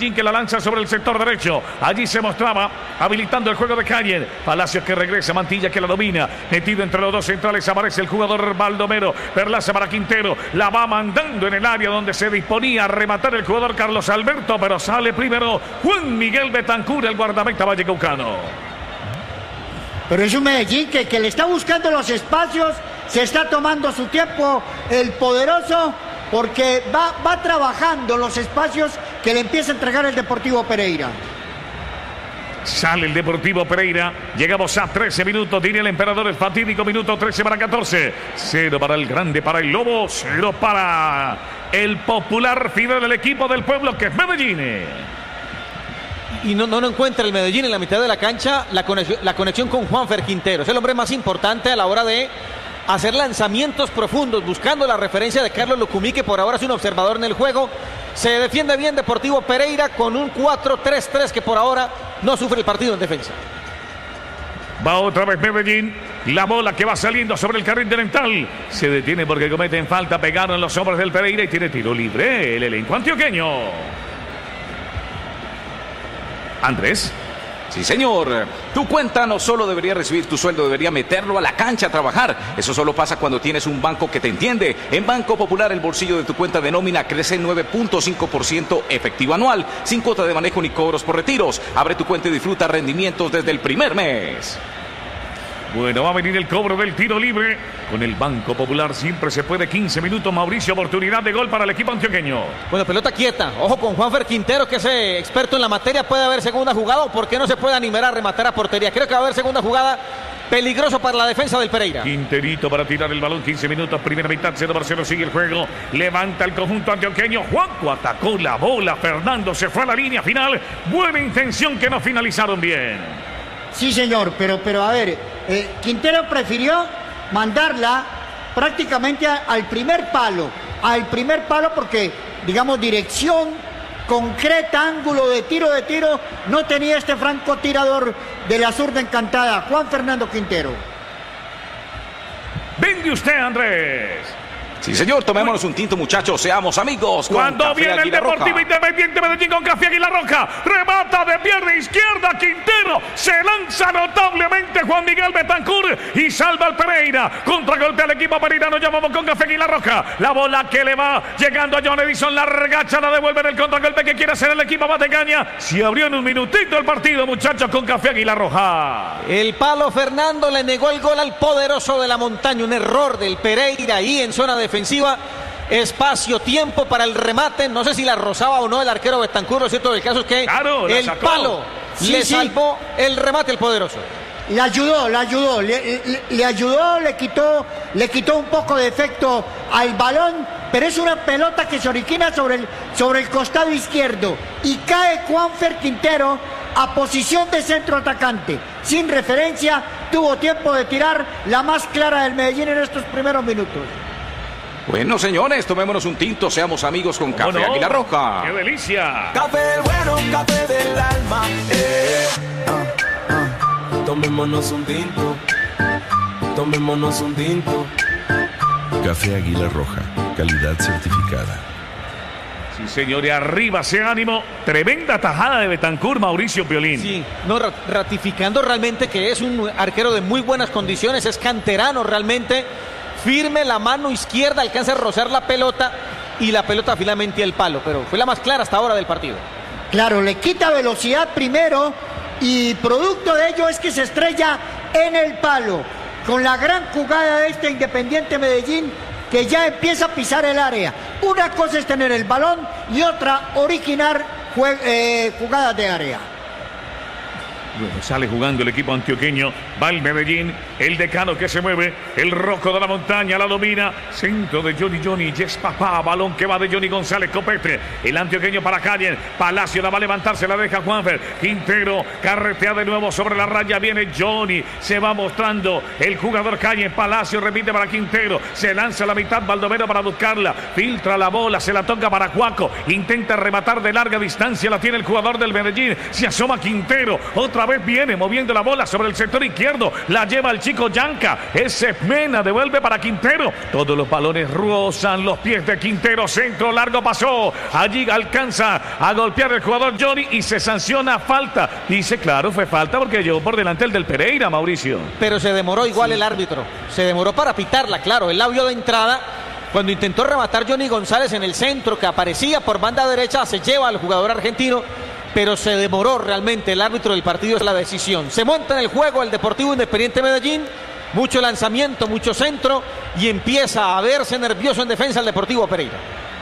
Medellín, que la lanza sobre el sector derecho. Allí se mostraba habilitando el juego de Calle. Palacios que regresa, Mantilla que la domina. Metido entre los dos centrales aparece el jugador Baldomero. Perlaza para Quintero. La va mandando en el área donde se disponía a rematar el jugador Carlos Alberto, pero sale primero Juan Miguel Betancur, el guardameta vallecaucano. Pero es un Medellín que le está buscando los espacios, se está tomando su tiempo el poderoso, porque va trabajando los espacios que le empieza a entregar el Deportivo Pereira. Sale el Deportivo Pereira. Llegamos a 13 minutos. Diría el emperador, el fatídico minuto 13 para 14. 0 para el grande, para el Lobo. 0 para el popular fidel del equipo del pueblo, que es Medellín. Y no encuentra el Medellín en la mitad de la cancha la conexión con Juanfer Quintero. Es el hombre más importante a la hora de hacer lanzamientos profundos, buscando la referencia de Carlos Lucumí, que por ahora es un observador en el juego. Se defiende bien Deportivo Pereira con un 4-3-3 que por ahora no sufre el partido en defensa. Va otra vez Medellín. La bola que va saliendo sobre el carril delantal. Se detiene porque cometen falta. Pegaron los hombres del Pereira y tiene tiro libre el elenco antioqueño. Andrés. Sí, señor. Tu cuenta no solo debería recibir tu sueldo, debería meterlo a la cancha a trabajar. Eso solo pasa cuando tienes un banco que te entiende. En Banco Popular, el bolsillo de tu cuenta de nómina crece 9.5% efectivo anual, sin cuota de manejo ni cobros por retiros. Abre tu cuenta y disfruta rendimientos desde el primer mes. Bueno, va a venir el cobro del tiro libre. Con el Banco Popular siempre se puede. 15 minutos, Mauricio, oportunidad de gol para el equipo antioqueño. Bueno, pelota quieta. Ojo con Juanfer Quintero, que es experto en la materia. Puede haber segunda jugada, o por qué no se puede animar a rematar a portería. Creo que va a haber segunda jugada. Peligroso para la defensa del Pereira. Quinterito para tirar el balón. 15 minutos, primera mitad, 0-0, sigue el juego. Levanta el conjunto antioqueño. Juanco atacó la bola. Fernando se fue a la línea final. Buena intención, que no finalizaron bien. Sí, señor, pero a ver, Quintero prefirió mandarla prácticamente al primer palo. Al primer palo porque, digamos, dirección concreta, ángulo de tiro, no tenía este francotirador de la zurda encantada, Juan Fernando Quintero. Venga usted, Andrés. Sí, señor, tomémonos un tinto, muchachos, seamos amigos. Cuando viene el Deportivo Independiente Medellín con Café Águila Roja, remata de pierna izquierda Quintero, se lanza notablemente Juan Miguel Betancur y salva al Pereira. Contragolpe al equipo pereirano, llamamos con Café Águila Roja. La bola que le va llegando a John Edison, la regacha, la devuelve en el contragolpe que quiere hacer el equipo Matecaña. Se abrió en un minutito el partido, muchachos, con Café Águila Roja. El palo Fernando le negó el gol al poderoso de la montaña, un error del Pereira ahí en zona defensiva. Espacio, tiempo para el remate. No sé si la rozaba o no el arquero Betancur. Lo cierto del caso es que el palo le salvó el remate el poderoso. Le ayudó, le quitó un poco de efecto al balón, pero es una pelota que se origina sobre el costado izquierdo y cae Juanfer Quintero a posición de centro atacante. Sin referencia, tuvo tiempo de tirar la más clara del Medellín en estos primeros minutos. Bueno, señores, tomémonos un tinto, seamos amigos con Café Águila Roja. ¡Qué delicia! Café bueno, café del alma. Tomémonos un tinto. Tomémonos un tinto. Café Águila Roja, calidad certificada. Sí, señor, y arriba ese ánimo. Tremenda tajada de Betancur, Mauricio Piolín. Sí, no, ratificando realmente que es un arquero de muy buenas condiciones, es canterano realmente. Firme, la mano izquierda, alcanza a rozar la pelota y la pelota finalmente al palo, pero fue la más clara hasta ahora del partido. Claro, le quita velocidad primero y producto de ello es que se estrella en el palo, con la gran jugada de este Independiente Medellín que ya empieza a pisar el área. Una cosa es tener el balón y otra originar jugadas de área. Bueno, sale jugando el equipo antioqueño, va el Medellín, el decano que se mueve, el rojo de la montaña la domina, centro de Johnny, Yes papá, balón que va de Johnny González Copete, el antioqueño para Calle, Palacio la va a levantar, se la deja Juanfer, Quintero carretea de nuevo sobre la raya, viene Johnny, se va mostrando el jugador Calle, Palacio repite para Quintero, se lanza a la mitad, Baldomero para buscarla, filtra la bola, se la toca para Cuaco, intenta rematar de larga distancia, la tiene el jugador del Medellín, se asoma Quintero, otra vez viene moviendo la bola sobre el sector izquierdo. La lleva el chico Yanka. Ese Mena devuelve para Quintero. Todos los balones rozan los pies de Quintero. Centro largo pasó. Allí alcanza a golpear el jugador Johnny y se sanciona falta. Dice, claro, fue falta porque llevó por delante el del Pereira, Mauricio. Pero se demoró igual el árbitro. Se demoró para pitarla, claro. Él la vio de entrada. Cuando intentó rematar Johnny González en el centro, que aparecía por banda derecha, se lleva al jugador argentino, pero se demoró realmente el árbitro del partido. Es la decisión. Se monta en el juego el Deportivo Independiente Medellín. Mucho lanzamiento, mucho centro, y empieza a verse nervioso en defensa el Deportivo Pereira.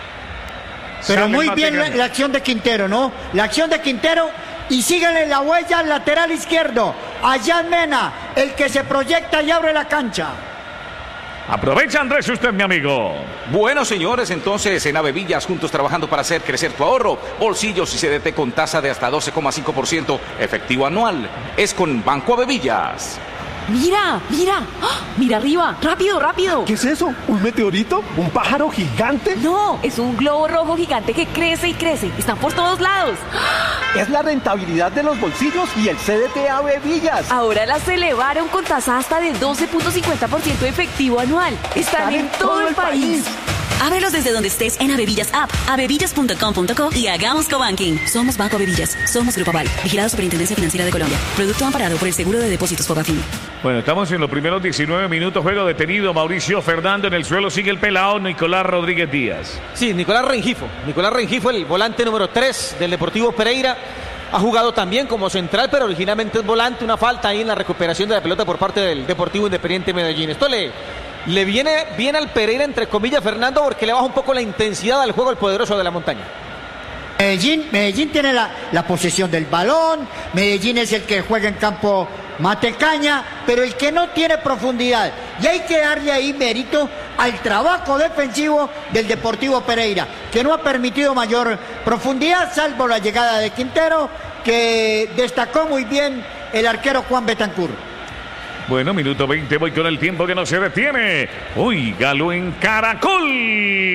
Pero muy bien la acción de Quintero, ¿no? La acción de Quintero, y síguele la huella al lateral izquierdo, a Jan Mena, el que se proyecta y abre la cancha. Aprovecha, Andrés, usted, mi amigo. Bueno, señores, entonces en Avevillas, juntos trabajando para hacer crecer tu ahorro. Bolsillos y CDT con tasa de hasta 12,5% efectivo anual. Es con Banco Avevillas. Mira, mira, ¡ah! Mira arriba, rápido, rápido. ¿Qué es eso? ¿Un meteorito? ¿Un pájaro gigante? No, es un globo rojo gigante que crece y crece. Están por todos lados. Es la rentabilidad de los bolsillos y el CDT Avevillas. Ahora las elevaron con tasa hasta de 12.50% efectivo anual. Están en todo el país. Ábrelos desde donde estés en Avevillas App, avevillas.com.co y hagamos cobanking. Somos Banco Avevillas, somos Grupo Aval, vigilado Superintendencia Financiera de Colombia. Producto amparado por el Seguro de Depósitos Fogafín. Bueno, estamos en los primeros 19 minutos, juego detenido. Mauricio Fernando en el suelo, sigue el pelao Nicolás Rodríguez Díaz. Sí, Nicolás Rengifo, el volante número 3 del Deportivo Pereira. Ha jugado también como central, pero originalmente es volante. Una falta ahí en la recuperación de la pelota por parte del Deportivo Independiente Medellín. Esto le viene bien al Pereira, entre comillas, Fernando, porque le baja un poco la intensidad al juego el poderoso de la montaña. Medellín tiene la posesión del balón. Medellín es el que juega en campo Matecaña, pero el que no tiene profundidad. Y hay que darle ahí mérito al trabajo defensivo del Deportivo Pereira, que no ha permitido mayor profundidad, salvo la llegada de Quintero, que destacó muy bien el arquero Juan Betancur. Bueno, minuto 20, voy con el tiempo que no se detiene. Óigalo en Caracol.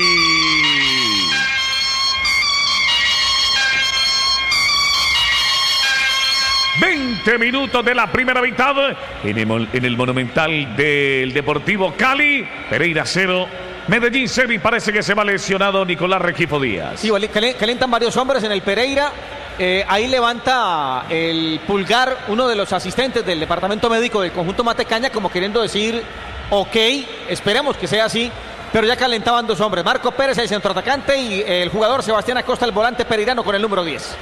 ...20 minutos de la primera mitad... en el Monumental del Deportivo Cali. Pereira 0, Medellín 0, y parece que se va lesionado Nicolás Rengifo Díaz. Sí, calientan varios hombres en el Pereira. Ahí levanta el pulgar uno de los asistentes del departamento médico del conjunto Matecaña, como queriendo decir, ok, esperemos que sea así. Pero ya calentaban dos hombres, Marco Pérez, el centroatacante, y el jugador Sebastián Acosta, el volante pereirano con el número 10.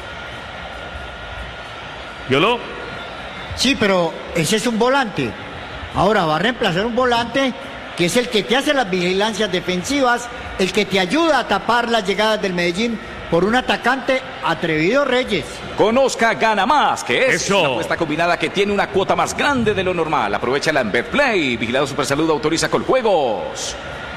¿Yolo? Sí, pero ese es un volante. Ahora va a reemplazar un volante que es el que te hace las vigilancias defensivas, el que te ayuda a tapar las llegadas del Medellín por un atacante atrevido, Reyes. Conozca Gana Más, que es Eso. una apuesta combinada que tiene una cuota más grande de lo normal. Aprovechala en Betplay. Vigilado Supersalud, autoriza con juegos.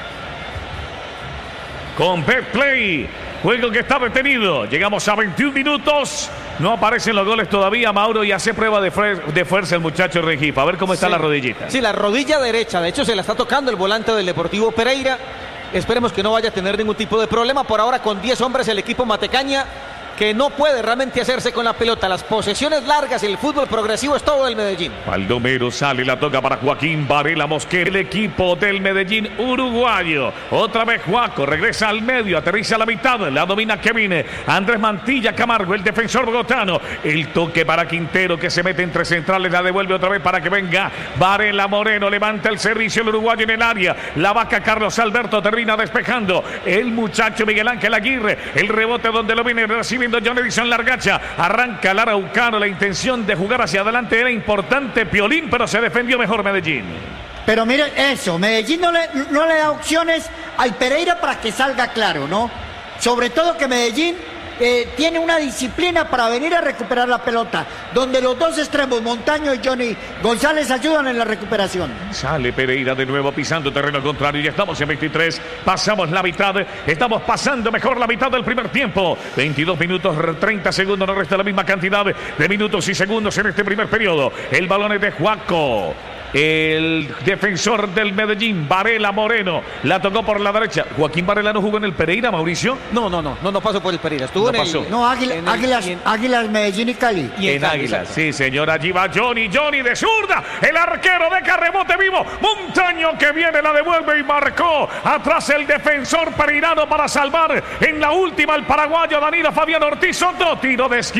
Con Betplay, juego que está detenido. Llegamos a 21 minutos. No aparecen los goles todavía, Mauro, y hace prueba de fuerza el muchacho Rengifo. A ver cómo está la rodillita. Sí, la rodilla derecha. De hecho, se la está tocando el volante del Deportivo Pereira. Esperemos que no vaya a tener ningún tipo de problema. Por ahora, con 10 hombres, el equipo Matecaña, que no puede realmente hacerse con la pelota. Las posesiones largas y el fútbol progresivo es todo del Medellín. Baldomero sale, la toca para Joaquín Varela Mosquera, el equipo del Medellín uruguayo. Otra vez Juaco, regresa al medio, aterriza a la mitad, la domina Kevin Andrés Mantilla Camargo, el defensor bogotano. El toque para Quintero, que se mete entre centrales, la devuelve otra vez para que venga Varela Moreno, levanta el servicio el uruguayo en el área. La vaca Carlos Alberto termina despejando. El muchacho Miguel Ángel Aguirre, el rebote donde lo viene recibiendo John Edison Largacha. Arranca el araucano, la intención de jugar hacia adelante era importante, Piolín, pero se defendió mejor Medellín. Pero mire eso, Medellín no le da opciones al Pereira para que salga claro, ¿no? Sobre todo que Medellín tiene una disciplina para venir a recuperar la pelota, donde los dos extremos, Montaño y Johnny González, ayudan en la recuperación. Sale Pereira de nuevo pisando terreno contrario, ya estamos en 23, pasamos la mitad, estamos pasando mejor la mitad del primer tiempo. 22 minutos 30 segundos, nos resta la misma cantidad de minutos y segundos en este primer periodo. El balón es de Juaco. el defensor del Medellín, Varela Moreno. La tocó por la derecha. Joaquín Varela no jugó en el Pereira, Mauricio. No pasó por el Pereira. Estuvo No en pasó. el. No, en el- Águilas, Medellín y Cali. Y En Cali, Águilas, exacto. sí señor, allí va Johnny de zurda, el arquero de Carremote vivo, Montaño que viene, la devuelve y marcó, atrás el defensor pereirano para salvar, en la última el paraguayo Danilo Fabián Ortiz, otro tiro de esquina.